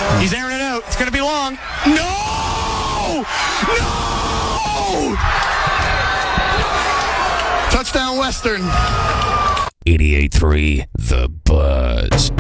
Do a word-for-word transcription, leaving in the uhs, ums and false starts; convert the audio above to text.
He's airing it out. It's going to be long. No! No! Touchdown, Western. eighty-eight point three The Buzz.